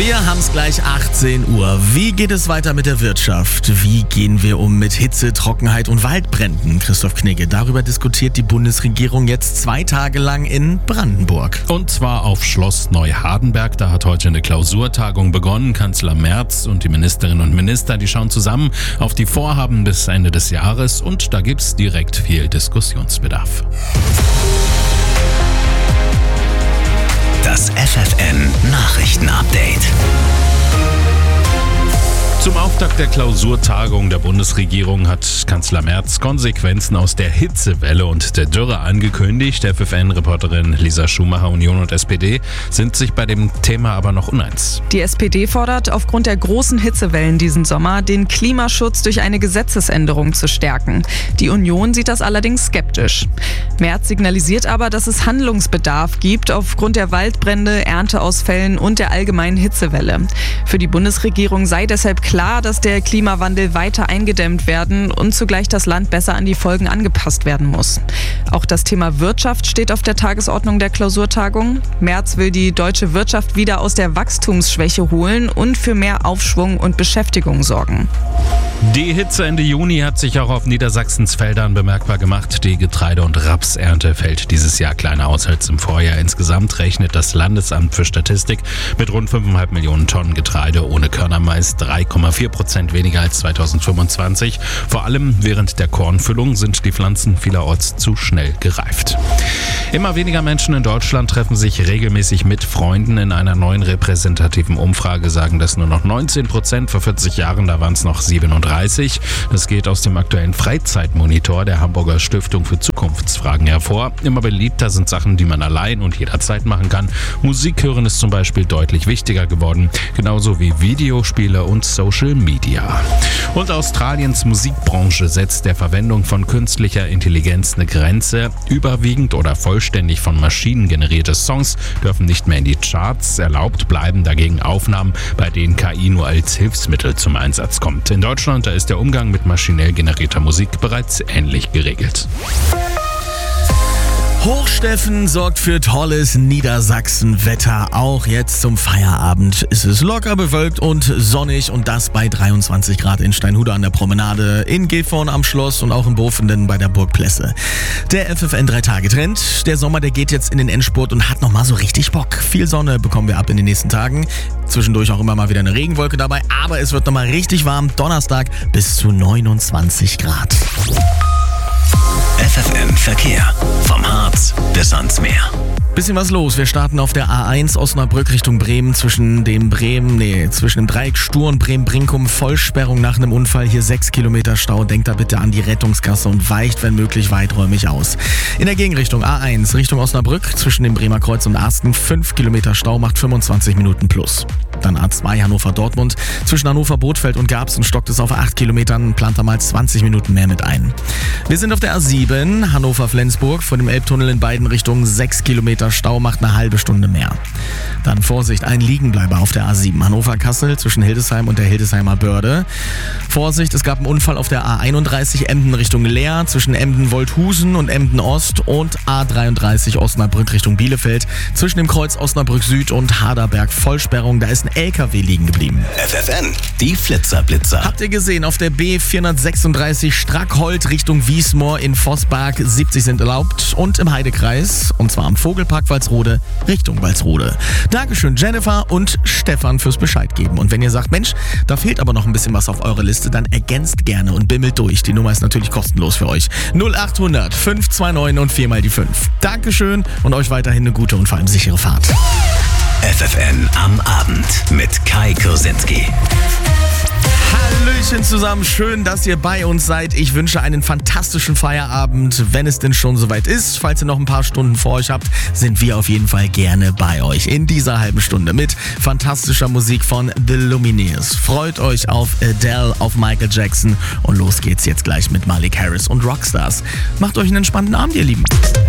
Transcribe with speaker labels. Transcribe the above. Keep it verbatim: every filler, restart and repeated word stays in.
Speaker 1: Wir haben es gleich achtzehn Uhr. Wie geht es weiter mit der Wirtschaft? Wie gehen wir um mit Hitze, Trockenheit und Waldbränden? Christoph Knigge, darüber diskutiert die Bundesregierung jetzt zwei Tage lang in Brandenburg.
Speaker 2: Und zwar auf Schloss Neuhardenberg. Da hat heute eine Klausurtagung begonnen. Kanzler Merz und die Ministerinnen und Minister, die schauen zusammen auf die Vorhaben bis Ende des Jahres. Und da gibt's direkt viel Diskussionsbedarf.
Speaker 3: Das F F N-Nachrichten-Update.
Speaker 2: Zum Auftakt der Klausurtagung der Bundesregierung hat Kanzler Merz Konsequenzen aus der Hitzewelle und der Dürre angekündigt. F F N-Reporterin Lisa Schumacher, Union und S P D sind sich bei dem Thema aber noch uneins.
Speaker 4: Die S P D fordert, aufgrund der großen Hitzewellen diesen Sommer den Klimaschutz durch eine Gesetzesänderung zu stärken. Die Union sieht das allerdings skeptisch. Merz signalisiert aber, dass es Handlungsbedarf gibt aufgrund der Waldbrände, Ernteausfällen und der allgemeinen Hitzewelle. Für die Bundesregierung sei deshalb klar, dass der Klimawandel weiter eingedämmt werden und zugleich das Land besser an die Folgen angepasst werden muss. Auch das Thema Wirtschaft steht auf der Tagesordnung der Klausurtagung. Merz will die deutsche Wirtschaft wieder aus der Wachstumsschwäche holen und für mehr Aufschwung und Beschäftigung sorgen.
Speaker 2: Die Hitze Ende Juni hat sich auch auf Niedersachsens Feldern bemerkbar gemacht. Die Getreide- und Rapsernte fällt dieses Jahr kleiner aus als im Vorjahr. Insgesamt rechnet das Landesamt für Statistik mit rund fünf Komma fünf Millionen Tonnen Getreide ohne Körnermais, drei Komma vier Prozent weniger als zweitausendfünfundzwanzig. Vor allem während der Kornfüllung sind die Pflanzen vielerorts zu schnell gereift. Immer weniger Menschen in Deutschland treffen sich regelmäßig mit Freunden. In einer neuen repräsentativen Umfrage sagen das nur noch neunzehn Prozent. Vor vierzig Jahren, da waren es noch siebenunddreißig. Das geht aus dem aktuellen Freizeitmonitor der Hamburger Stiftung für Zukunftsfragen hervor. Immer beliebter sind Sachen, die man allein und jederzeit machen kann. Musik hören ist zum Beispiel deutlich wichtiger geworden, genauso wie Videospiele und Social Media. Und Australiens Musikbranche setzt der Verwendung von künstlicher Intelligenz eine Grenze. Überwiegend oder vollständig von Maschinen generierte Songs dürfen nicht mehr in die Charts. Erlaubt bleiben dagegen Aufnahmen, bei denen K I nur als Hilfsmittel zum Einsatz kommt. In Deutschland, da ist der Umgang mit maschinell generierter Musik bereits ähnlich geregelt.
Speaker 1: Hochsteffen sorgt für tolles Niedersachsenwetter. Auch jetzt zum Feierabend ist es locker bewölkt und sonnig und das bei dreiundzwanzig Grad in Steinhude an der Promenade, in Gifhorn am Schloss und auch in Bofenden bei der Burg Plesse. Der F F N drei Tage Trend. Der Sommer, der geht jetzt in den Endspurt und hat nochmal so richtig Bock. Viel Sonne bekommen wir ab in den nächsten Tagen. Zwischendurch auch immer mal wieder eine Regenwolke dabei, aber es wird nochmal richtig warm. Donnerstag bis zu neunundzwanzig Grad.
Speaker 3: F F N Verkehr. Vom Harz bis ans Meer.
Speaker 1: Bisschen was los. Wir starten auf der A eins Osnabrück Richtung Bremen zwischen dem Bremen, nee, zwischen dem Dreieck Stur und Bremen-Brinkum. Vollsperrung nach einem Unfall. Hier sechs Kilometer Stau. Denkt da bitte an die Rettungskasse und weicht, wenn möglich, weiträumig aus. In der Gegenrichtung A eins Richtung Osnabrück zwischen dem Bremer Kreuz und Arsten. fünf Kilometer Stau macht fünfundzwanzig Minuten plus. Dann A zwei Hannover-Dortmund. Zwischen Hannover-Bothfeld und Garbsen stockt es auf acht Kilometern. Plant da mal zwanzig Minuten mehr mit ein. Wir sind auf der A sieben Hannover-Flensburg. Vor dem Elbtunnel in beiden Richtungen sechs Kilometer Stau macht eine halbe Stunde mehr. Dann Vorsicht, ein Liegenbleiber auf der A sieben Hannover-Kassel zwischen Hildesheim und der Hildesheimer Börde. Vorsicht, es gab einen Unfall auf der A einunddreißig Emden Richtung Leer zwischen Emden-Wolthusen und Emden-Ost und A dreiunddreißig Osnabrück Richtung Bielefeld zwischen dem Kreuz Osnabrück Süd und Haderberg. Vollsperrung, da ist ein L K W liegen geblieben.
Speaker 3: F F N, die Flitzer-Blitzer.
Speaker 1: Habt ihr gesehen, auf der B vierhundertsechsunddreißig Strackholt Richtung Wiesmoor in Vossbarg, siebzig sind erlaubt und im Heidekreis und zwar am Vogelpark Walsrode Richtung Walsrode. Dankeschön Jennifer und Stefan fürs Bescheid geben. Und wenn ihr sagt, Mensch, da fehlt aber noch ein bisschen was auf eurer Liste, dann ergänzt gerne und bimmelt durch. Die Nummer ist natürlich kostenlos für euch. null achthundert fünf zwei neun und vier mal die fünf. Dankeschön und euch weiterhin eine gute und vor allem sichere Fahrt.
Speaker 3: F F N am Abend mit Kai Kursinski.
Speaker 1: Hallöchen zusammen, schön, dass ihr bei uns seid. Ich wünsche einen fantastischen Feierabend, wenn es denn schon soweit ist. Falls ihr noch ein paar Stunden vor euch habt, sind wir auf jeden Fall gerne bei euch in dieser halben Stunde mit fantastischer Musik von The Lumineers. Freut euch auf Adele, auf Michael Jackson und los geht's jetzt gleich mit Malik Harris und Rockstars. Macht euch einen entspannten Abend, ihr Lieben.